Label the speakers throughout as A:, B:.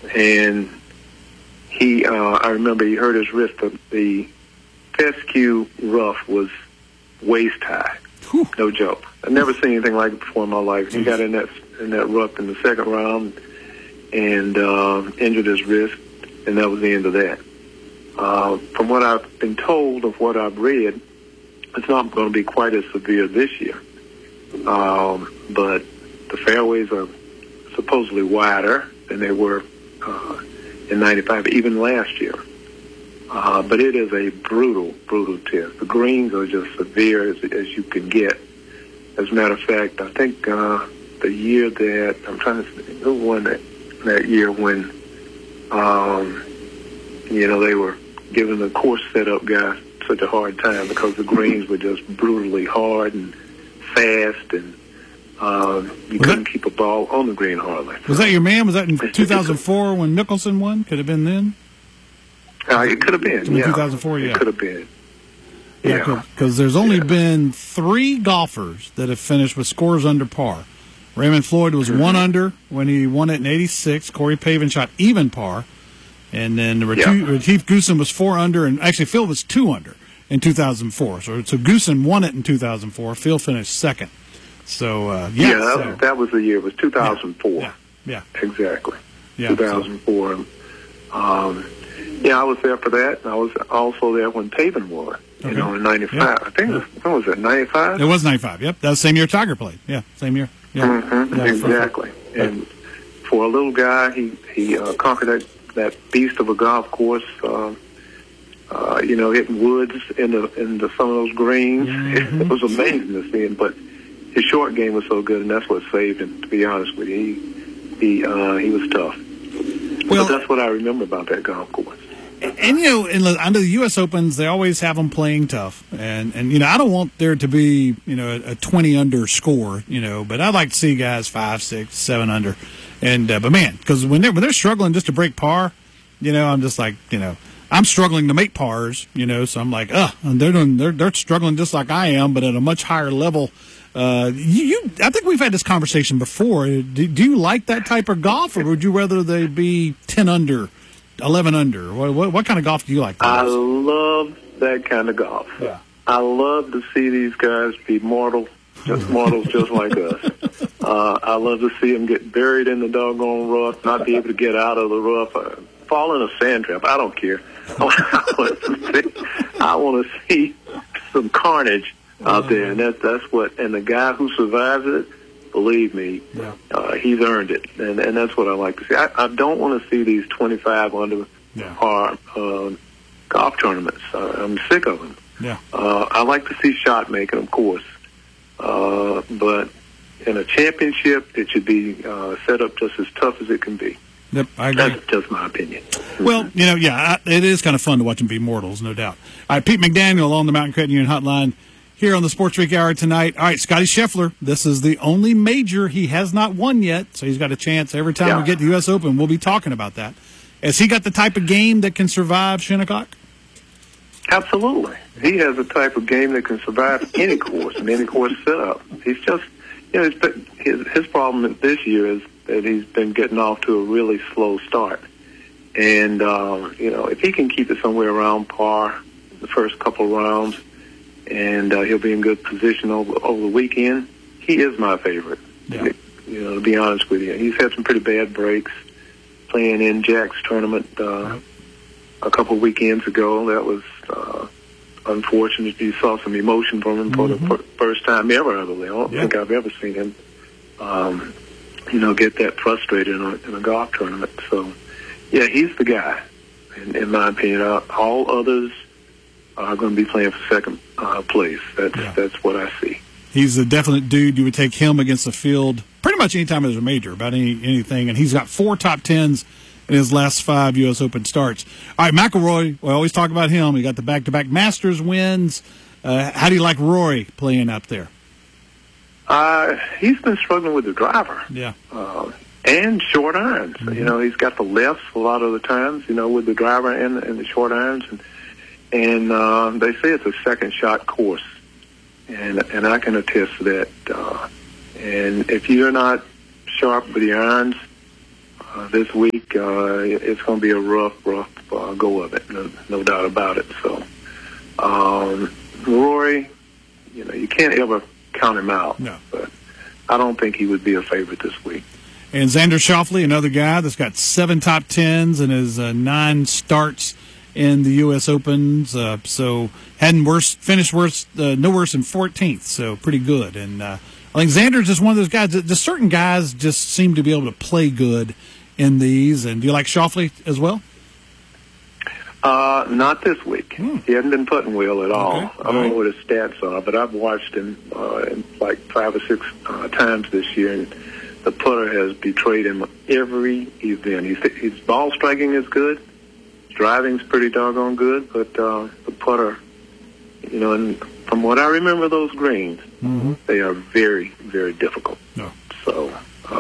A: and I remember he hurt his wrist. The fescue rough was waist high.
B: Whew.
A: No joke. I've never seen anything like it before in my life. He got in that rough in the second round and injured his wrist, and that was the end of that. From what I've been told of what I've read, it's not going to be quite as severe this year. But the fairways are supposedly wider than they were in 95, even last year. But it is a brutal, brutal test. The greens are just severe as you can get. As a matter of fact, I think the year that, I'm trying to think, who won that year when, they were giving the course setup guy such a hard time because the greens were just brutally hard and fast, and you couldn't keep a ball on the green hardly.
B: Was that your man? Was that in 2004 when Mickelson won? Could have been then?
A: It could have been, yeah.
B: 2004, yeah.
A: It could have been.
B: Yeah, because there's only been 3 golfers that have finished with scores under par. Raymond Floyd was 1 under when he won it in '86. Corey Pavin shot even par. And then Retief Goosen was 4 under, and actually Phil was 2 under in 2004. So Goosen won it in 2004. Phil finished second. So,
A: that was the year. It was 2004.
B: Yeah.
A: Exactly.
B: Yeah,
A: 2004. I was there for that. I was also there when Pavin won, in 95.
B: Yeah.
A: I think, when was it, 95?
B: It was 95, yep. That was the same year Tiger played. Yeah, same year. Yeah.
A: Mm-hmm. Exactly. And for a little guy, he conquered that beast of a golf course, hitting woods into some of those greens.
B: Mm-hmm.
A: It was amazing to see him, but his short game was so good, and that's what saved him, to be honest with you. He was tough. Well, but that's what I remember about that golf course.
B: And under the U.S. Opens, they always have them playing tough. And I don't want there to be, a 20 under score, but I'd like to see guys 5, 6, 7 under. And, but man, because when they're struggling just to break par, I'm just like, I'm struggling to make pars, so I'm like, and they're struggling just like I am, but at a much higher level. I think we've had this conversation before. Do you like that type of golf, or would you rather they be 10 under, 11 under? What kind of golf do you like?
A: I love that kind of golf.
B: Yeah.
A: I love to see these guys be mortals just like us. I love to see them get buried in the doggone rough, not be able to get out of the rough, fall in a sand trap. I don't care. I want to see some carnage out there, and that's what. And the guy who survives it, believe me, he's earned it, and that's what I like to see. I don't want to see these 25 under par golf tournaments. I'm sick of them.
B: Yeah.
A: I like to see shot making, of course, but in a championship, it should be set up just as tough as it can be.
B: Yep, I agree.
A: That's just my opinion.
B: Well, it is kind of fun to watch them be mortals, no doubt. All right, Pete McDaniel on the Mountain Credit Union Hotline here on the Sports Week Hour tonight. All right, Scotty Scheffler, this is the only major he has not won yet, so he's got a chance. Every time we get to the U.S. Open, we'll be talking about that. Has he got the type of game that can survive Shinnecock?
A: Absolutely. He has a type of game that can survive any course and any course setup. He's just, his problem this year is that he's been getting off to a really slow start. And, if he can keep it somewhere around par the first couple of rounds, and he'll be in good position over the weekend, he is my favorite.
B: Yeah.
A: To be honest with you. He's had some pretty bad breaks playing in Jack's tournament a couple of weekends ago. That was unfortunate. You saw some emotion from him for the first time ever, I believe. I don't think I've ever seen him get that frustrated in a golf tournament. So, he's the guy, in my opinion. All others are going to be playing for second place. That's what I see.
B: He's a definite dude. You would take him against the field pretty much any time there's a major, about anything. And he's got 4 top 10s in his last 5 U.S. Open starts. All right, McIlroy, we always talk about him. He got the back-to-back Masters wins. How do you like Rory playing up there?
A: He's been struggling with the driver.
B: Yeah.
A: And short irons. Mm-hmm. He's got the lefts a lot of the times, with the driver and the short irons. And they say it's a second shot course. And I can attest to that. And if you're not sharp with the irons, this week, it's going to be a rough go of it, no doubt about it. So, Rory, you can't ever count him out.
B: No.
A: But I don't think he would be a favorite this week.
B: And Xander Schauffele, another guy that's got 7 top 10s in his 9 starts in the U.S. Opens. So finished no worse than 14th. So pretty good. And I think Xander's just one of those guys. Just certain guys just seem to be able to play good in these. And do you like Schauffele as well?
A: Not this week. He hasn't been putting well at all.
B: Okay.
A: I don't know what his stats are, but I've watched him like 5 or 6 times this year, and the putter has betrayed him every event. His ball striking is good, his driving's pretty doggone good, but the putter, and from what I remember, those greens, they are very, very difficult.
B: No.
A: So,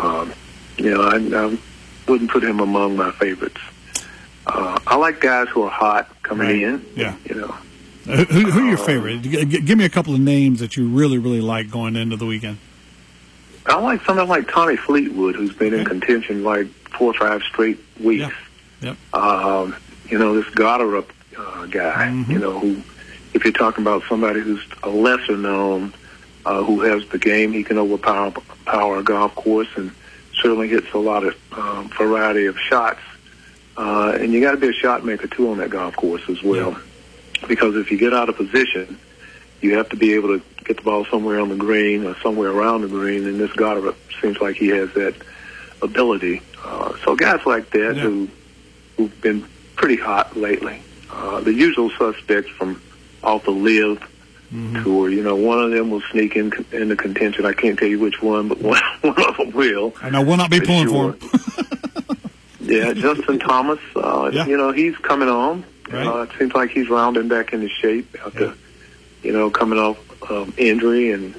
A: I wouldn't put him among my favorites. I like guys who are hot coming in.
B: Yeah. Who are your favorite? Give me a couple of names that you really, really like going into the weekend.
A: I like something like Tommy Fleetwood, who's been in contention like 4 or 5 straight weeks.
B: Yeah.
A: This Goddard guy, who, if you're talking about somebody who's a lesser known, who has the game, he can overpower a golf course and certainly hits a lot of variety of shots. And you got to be a shot maker, too, on that golf course as well. Yeah. Because if you get out of position, you have to be able to get the ball somewhere on the green or somewhere around the green, and this Goddard seems like he has that ability. So guys like that who've been pretty hot lately. The usual suspects from off the Live tour, one of them will sneak into contention. I can't tell you which one, but one of them will.
B: And I will not be pulling for him.
A: Yeah, Justin Thomas, he's coming on.
B: Right.
A: It seems like he's rounding back into shape after, coming off injury and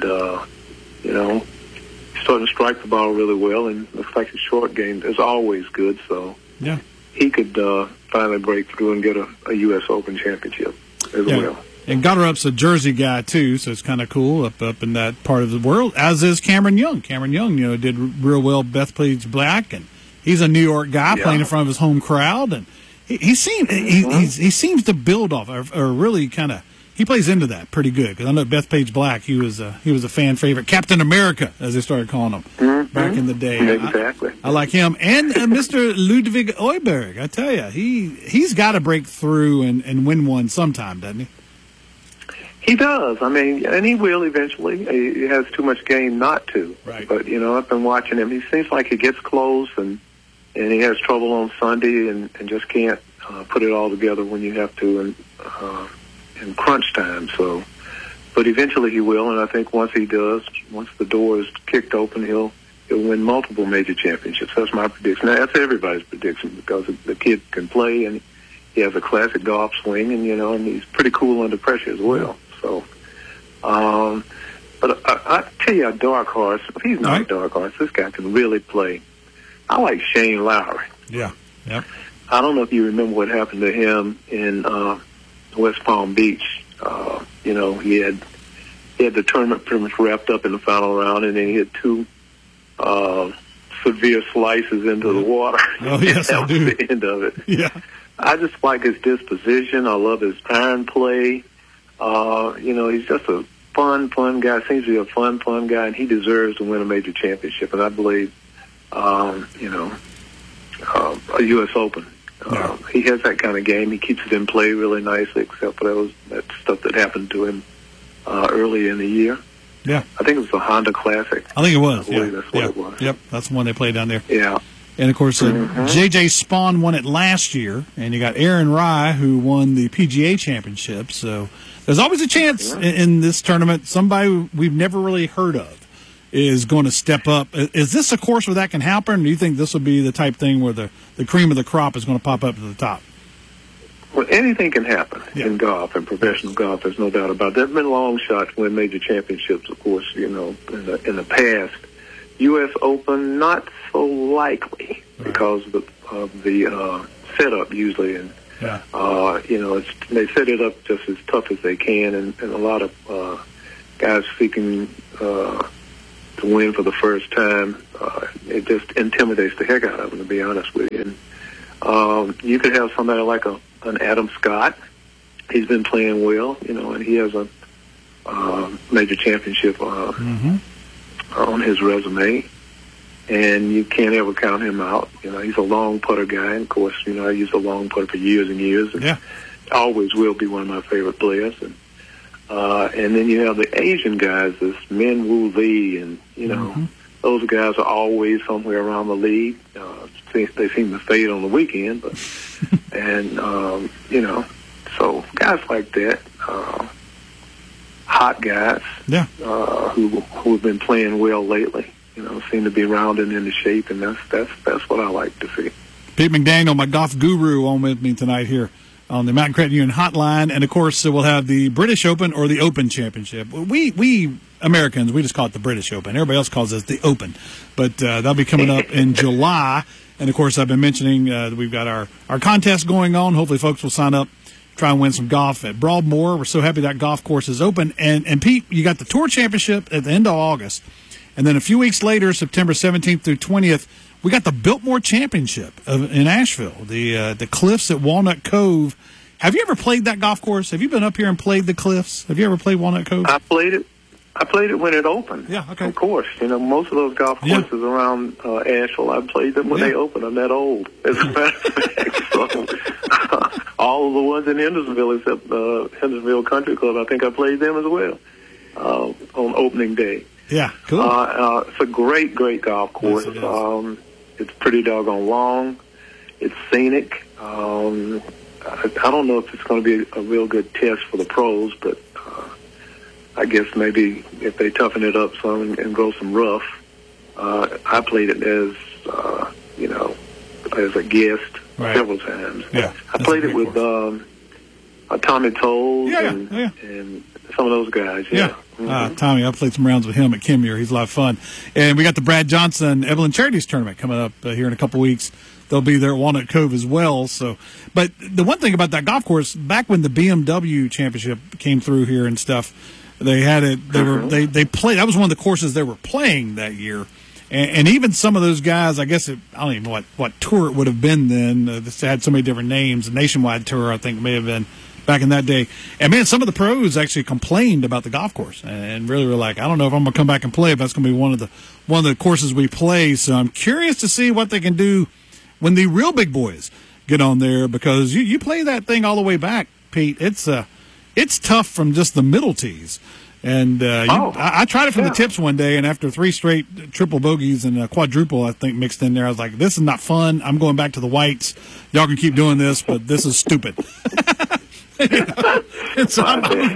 A: starting to strike the ball really well, and looks like his short game is always good, so he could finally break through and get a U.S. Open championship as well.
B: And Goddard's a Jersey guy, too, so it's kind of cool up in that part of the world, as is Cameron Young. Cameron Young, did real well Bethpage Black, and he's a New York guy playing in front of his home crowd, and he seems to build off or really kind of he plays into that pretty good, because I know Bethpage Black, he was a fan favorite, Captain America as they started calling him back in the day.
A: Exactly.
B: I like him, and Mr. Ludwig Oiberg. I tell you, he's got to break through and win one sometime, doesn't he?
A: He does. I mean, and he will eventually. He has too much game not to.
B: Right.
A: But I've been watching him. He seems like he gets close, and he has trouble on Sunday, and just can't put it all together when you have to in crunch time. So, but eventually he will, and I think once he does, once the door is kicked open, he'll win multiple major championships. That's my prediction. Now, that's everybody's prediction, because the kid can play, and he has a classic golf swing, and and he's pretty cool under pressure as well. So, but I tell you, a dark horse. He's not a dark horse. This guy can really play. I like Shane Lowry.
B: Yeah. Yep.
A: I don't know if you remember what happened to him in West Palm Beach. He had the tournament pretty much wrapped up in the final round, and then he had 2 severe slices into the water.
B: Oh, yes, I do.
A: That was the end of it.
B: Yeah.
A: I just like his disposition. I love his iron play. He's just a fun guy. Seems to be a fun guy, and he deserves to win a major championship. And I believe, a U.S. Open. He has that kind of game. He keeps it in play really nicely, except for that stuff that happened to him early in the year.
B: Yeah.
A: I think it was the Honda Classic.
B: I think it was.
A: I believe that's what it was.
B: Yep, that's the one they played down there.
A: Yeah.
B: And, of course, J.J. Spawn won it last year, and you got Aaron Rai, who won the PGA Championship. So there's always a chance in this tournament somebody we've never really heard of is going to step up. Is this a course where that can happen, or do you think this will be the type thing where the cream of the crop is going to pop up to the top?
A: Well, anything can happen in golf, and professional golf. There's no doubt about it. There have been long shots win major championships, of course, in the past. U.S. Open, not so likely because of the setup usually, and they set it up just as tough as they can, and a lot of guys seeking to win for the first time. it just intimidates the heck out of him, to be honest with you. And you could have somebody like an Adam Scott. He's been playing well, and he has a major championship on his resume. And you can't ever count him out. He's a long putter guy. And of course, I used a long putter for years and years. And always will be one of my favorite players. And then you have the Asian guys, this Min Woo Lee, and, those guys are always somewhere around the league. They seem to fade on the weekend, but, and, so guys like that, hot guys, who have been playing well lately, seem to be rounding into shape, and that's what I like to see.
B: Pete McDaniel, my golf guru, on with me tonight here on the Mountain Credit Union Hotline, and of course we'll have the British Open or the Open Championship. We Americans, we just call it the British Open. Everybody else calls it the Open, but that'll be coming up in July. And of course, I've been mentioning we've got our contest going on. Hopefully, folks will sign up, try and win some golf at Broadmoor. We're so happy that golf course is open. And Pete, you got the Tour Championship at the end of August, and then a few weeks later, September 17th through 20th. We got the Biltmore Championship in Asheville, the Cliffs at Walnut Cove. Have you ever played that golf course? Have you been up here and played the Cliffs? Have you ever played Walnut Cove?
A: I played it when it opened.
B: Yeah, okay.
A: Of course. Most of those golf courses around Asheville, I played them when they opened. I'm that old, as a matter of fact. So, all of the ones in Hendersonville, except Hendersonville Country Club, I think I played them as well on opening day.
B: Yeah, cool.
A: It's a great, great golf course. Yes, it's pretty doggone long. It's scenic. I don't know if it's going to be a real good test for the pros, but I guess maybe if they toughen it up some and go some rough. I played it as a guest several times.
B: Yeah,
A: I played it with Tommy Tolles and some of those guys. Yeah.
B: Tommy, I played some rounds with him at Kenmure. He's a lot of fun. And we got the Brad Johnson Evelyn Charities tournament coming up here in a couple weeks. They'll be there at Walnut Cove as well. So, but the one thing about that golf course, back when the BMW Championship came through here and stuff, they had it. They played. That was one of the courses they were playing that year. And even some of those guys, I guess I don't even know what tour it would have been then. This had so many different names. The Nationwide Tour, I think, may have been back in that day. And, man, some of the pros actually complained about the golf course and really were like, I don't know if I'm going to come back and play if that's going to be one of the courses we play. So I'm curious to see what they can do when the real big boys get on there, because you play that thing all the way back, Pete. It's tough from just the middle tees. And I tried it from the tips one day, and after 3 straight triple bogeys and a quadruple, I think, mixed in there, I was like, this is not fun. I'm going back to the whites. Y'all can keep doing this, but this is stupid. And so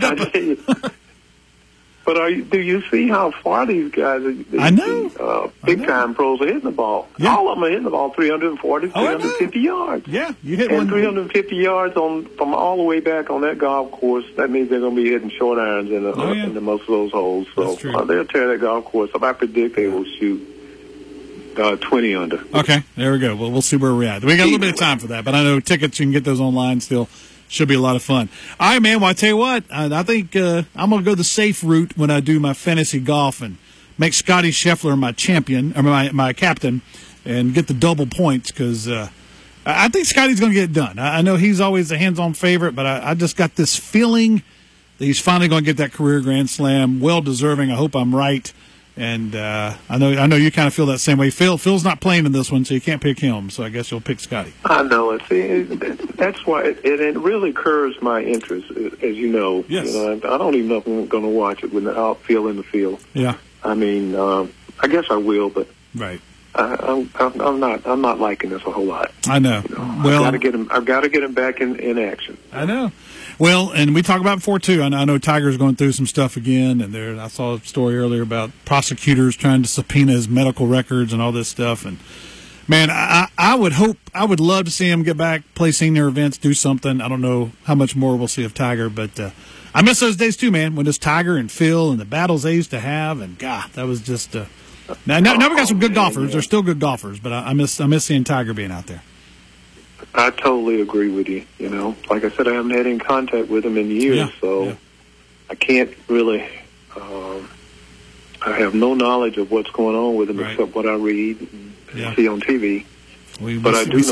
A: But do you see how far these guys are? Big-time pros are hitting the ball.
B: Yeah.
A: All of them are hitting the ball 340, 350 yards.
B: Yeah, you hit
A: and
B: one.
A: 350 yards from all the way back on that golf course. That means they're going to be hitting short irons in most of those holes. So they'll tear that golf course up. I predict they will shoot 20 under.
B: Okay, there we go. Well, we'll see where we're at. We got a little bit of time for that, but I know tickets, you can get those online still. Should be a lot of fun. All right, man. Well, I tell you what, I think I'm going to go the safe route when I do my fantasy golf and make Scotty Scheffler my champion, or my captain, and get the double points, because I think Scotty's going to get it done. I know he's always a hands-on favorite, but I just got this feeling that he's finally going to get that career Grand Slam. Well deserving. I hope I'm right. And I know you kind of feel that same way. Phil's not playing in this one, so you can't pick him. So I guess you'll pick Scotty.
A: I know it. See, that's why it really curves my interest, as you know.
B: Yes.
A: I don't even know if I'm going to watch it without Phil in the field.
B: Yeah.
A: I mean, I guess I will, but
B: right.
A: I'm not liking this a whole lot.
B: I know.
A: Well, I've got to get him back in action.
B: I know. Well, and we talked about before too. I know Tiger's going through some stuff again, and I saw a story earlier about prosecutors trying to subpoena his medical records and all this stuff. And man, I would love to see him get back, play senior events, do something. I don't know how much more we'll see of Tiger, but I miss those days too, man. When it's Tiger and Phil and the battles they used to have, and God, that was just. Now we got some good golfers. They're still good golfers, but I miss seeing Tiger being out there.
A: I totally agree with you. Like I said, I haven't had any contact with him in years, so I can't really I have no knowledge of what's going on with him
B: Right.
A: except what I read and
B: Yeah.
A: see on TV.
B: We
A: But I do